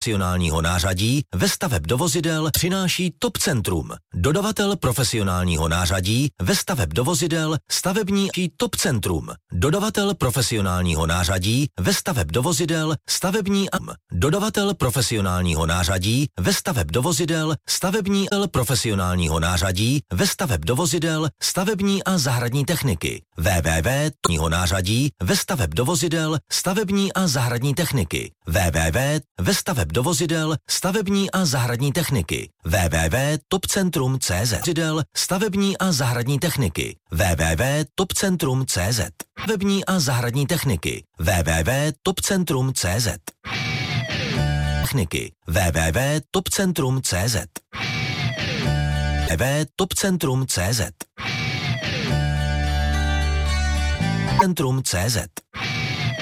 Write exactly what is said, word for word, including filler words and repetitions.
profesionálního nářadí ve staveb do vozidel přináší Top Centrum. Dodavatel profesionálního nářadí ve staveb do vozidel stavební Top Centrum. Dodavatel profesionálního nářadí ve staveb do vozidel stavební a Dodavatel profesionálního nářadí ve staveb do vozidel stavební L profesionálního nářadí ve staveb do vozidel stavební a zahradní techniky. www. nářadí ve staveb do vozidel stavební a zahradní techniky. www. ve staveb do vozidel stavební a zahradní techniky. www. topcentrum tečka cé zet. Vozidel stavební a zahradní techniky. www. topcentrum tečka cé zet. Stavební a zahradní techniky. www. topcentrum tečka cé zet. Techniky. www. topcentrum tečka cé zet. www. topcentrum tečka cé zet. Centrum tečka cé zet.